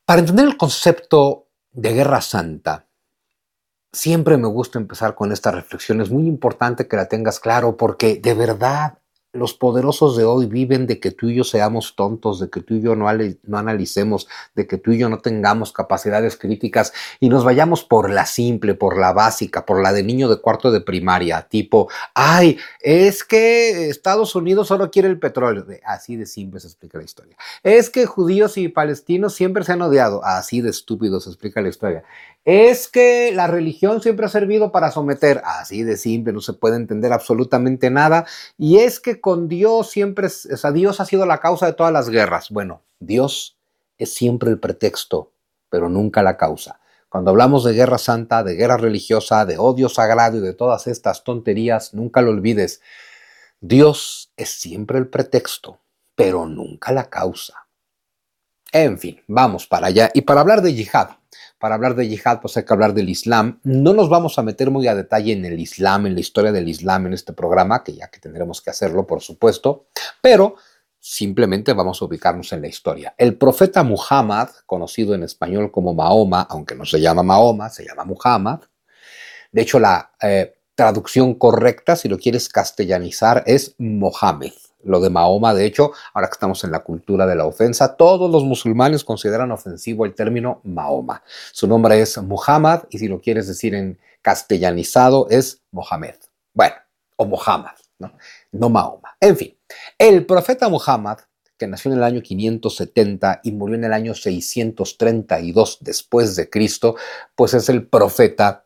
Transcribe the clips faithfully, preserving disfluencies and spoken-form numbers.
Para entender el concepto de Guerra Santa, siempre me gusta empezar con esta reflexión. Es muy importante que la tengas claro porque de verdad los poderosos de hoy viven de que tú y yo seamos tontos, de que tú y yo no, no analicemos, de que tú y yo no tengamos capacidades críticas y nos vayamos por la simple, por la básica, por la de niño de cuarto de primaria, tipo, ay, es que Estados Unidos solo quiere el petróleo. Así de simple se explica la historia. Es que judíos y palestinos siempre se han odiado. Así de estúpido se explica la historia. Es que la religión siempre ha servido para someter. Así de simple, no se puede entender absolutamente nada. Y es que con Dios siempre, o sea, Dios ha sido la causa de todas las guerras. Bueno, Dios es siempre el pretexto, pero nunca la causa. Cuando hablamos de guerra santa, de guerra religiosa, de odio sagrado y de todas estas tonterías, nunca lo olvides. Dios es siempre el pretexto, pero nunca la causa. En fin, vamos para allá. Y para hablar de yihad, para hablar de yihad, pues hay que hablar del Islam. No nos vamos a meter muy a detalle en el Islam, en la historia del Islam en este programa, que ya que tendremos que hacerlo, por supuesto, pero simplemente vamos a ubicarnos en la historia. El profeta Muhammad, conocido en español como Mahoma, aunque no se llama Mahoma, se llama Muhammad. De hecho, la eh, traducción correcta, si lo quieres castellanizar, es Mohammed. Lo de Mahoma, de hecho, ahora que estamos en la cultura de la ofensa, todos los musulmanes consideran ofensivo el término Mahoma. Su nombre es Muhammad y si lo quieres decir en castellanizado es Mohamed. Bueno, o Muhammad, ¿no? No Mahoma. En fin, el profeta Muhammad, que nació en el año quinientos setenta y murió en el año seiscientos treinta y dos después de Cristo, pues es el profeta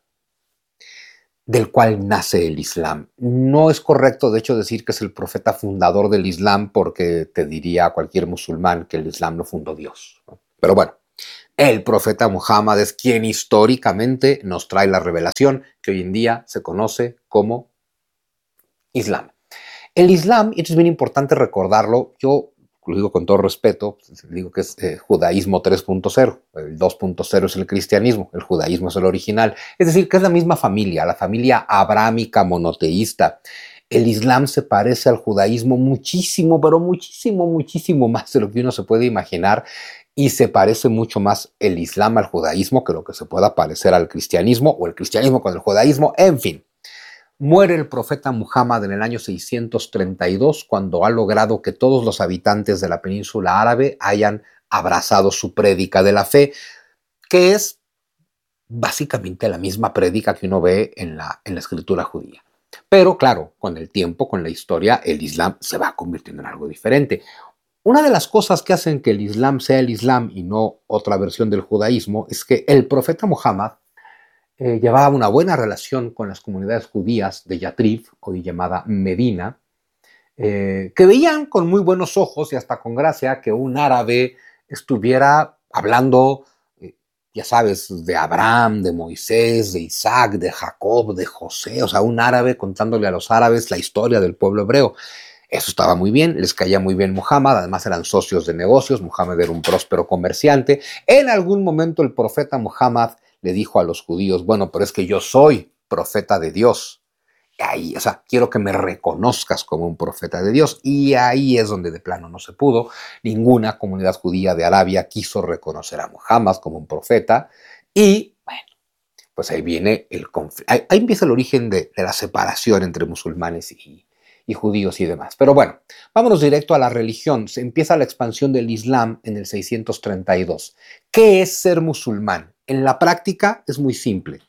del cual nace el Islam. No es correcto, de hecho, decir que es el profeta fundador del Islam porque te diría a cualquier musulmán que el Islam lo fundó Dios, ¿no? Pero bueno, el profeta Muhammad es quien históricamente nos trae la revelación que hoy en día se conoce como Islam. El Islam, y esto es bien importante recordarlo, yo lo digo con todo respeto, digo que es eh, judaísmo tres punto cero, el dos punto cero es el cristianismo, el judaísmo es el original, es decir, que es la misma familia, la familia abrámica monoteísta. El Islam se parece al judaísmo muchísimo, pero muchísimo, muchísimo más de lo que uno se puede imaginar y se parece mucho más el Islam al judaísmo que lo que se pueda parecer al cristianismo o el cristianismo con el judaísmo, en fin. Muere el profeta Muhammad en el año seiscientos treinta y dos cuando ha logrado que todos los habitantes de la península árabe hayan abrazado su prédica de la fe, que es básicamente la misma prédica que uno ve en la, en la escritura judía. Pero claro, con el tiempo, con la historia, el Islam se va convirtiendo en algo diferente. Una de las cosas que hacen que el Islam sea el Islam y no otra versión del judaísmo es que el profeta Muhammad Eh, llevaba una buena relación con las comunidades judías de Yatrib, hoy llamada Medina, eh, que veían con muy buenos ojos y hasta con gracia que un árabe estuviera hablando, eh, ya sabes, de Abraham, de Moisés, de Isaac, de Jacob, de José, o sea, un árabe contándole a los árabes la historia del pueblo hebreo. Eso estaba muy bien, les caía muy bien Muhammad, además eran socios de negocios, Muhammad era un próspero comerciante. En algún momento el profeta Muhammad le dijo a los judíos, bueno, pero es que yo soy profeta de Dios. Y ahí, o sea, quiero que me reconozcas como un profeta de Dios. Y ahí es donde de plano no se pudo. Ninguna comunidad judía de Arabia quiso reconocer a Muhammad como un profeta. Y, bueno, pues ahí viene el conflicto. Ahí, ahí empieza el origen de, de la separación entre musulmanes y, y judíos y demás. Pero bueno, vámonos directo a la religión. Se empieza la expansión del Islam en el seiscientos treinta y dos. ¿Qué es ser musulmán? En la práctica es muy simple.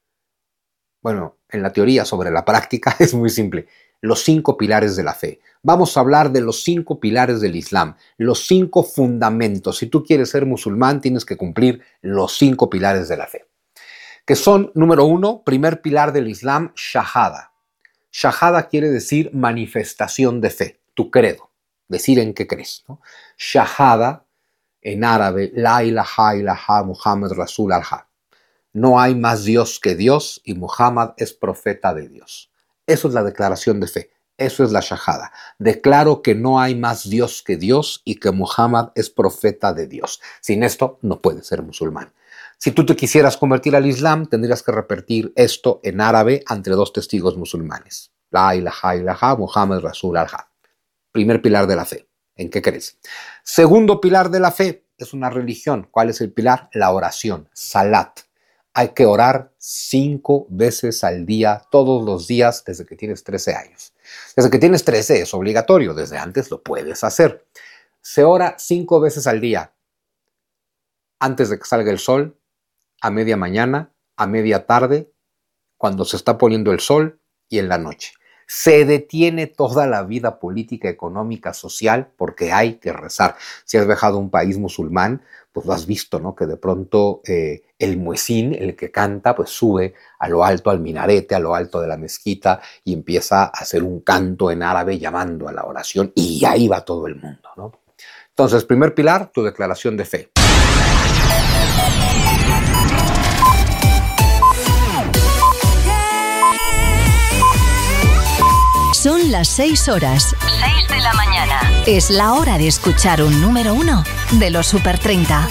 Bueno, en la teoría sobre la práctica es muy simple. Los cinco pilares de la fe. Vamos a hablar de los cinco pilares del Islam, los cinco fundamentos. Si tú quieres ser musulmán, tienes que cumplir los cinco pilares de la fe. Que son, número uno, primer pilar del Islam, shahada. Shahada quiere decir manifestación de fe, tu credo, decir en qué crees, ¿no? Shahada, en árabe, la ilaha ilaha Muhammad Rasul al-Ha. No hay más Dios que Dios y Muhammad es profeta de Dios. Eso es la declaración de fe. Eso es la shahada. Declaro que no hay más Dios que Dios y que Muhammad es profeta de Dios. Sin esto no puedes ser musulmán. Si tú te quisieras convertir al Islam, tendrías que repetir esto en árabe ante dos testigos musulmanes. La ilaha ilaha Muhammad Rasul al-Ha. Primer pilar de la fe. ¿En qué crees? Segundo pilar de la fe, es una religión. ¿Cuál es el pilar? La oración, salat. Hay que orar cinco veces al día, todos los días, desde que tienes trece años. Desde que tienes trece es obligatorio, desde antes lo puedes hacer. Se ora cinco veces al día, antes de que salga el sol, a media mañana, a media tarde, cuando se está poniendo el sol y en la noche. Se detiene toda la vida política, económica, social, porque hay que rezar. Si has viajado a un país musulmán, pues lo has visto, ¿no? Que de pronto eh, el muezín, el que canta, pues sube a lo alto, al minarete, a lo alto de la mezquita y empieza a hacer un canto en árabe llamando a la oración y ahí va todo el mundo, ¿no? Entonces, primer pilar, tu declaración de fe. Son las seis horas. seis de la mañana. Es la hora de escuchar un número uno de los Super treinta.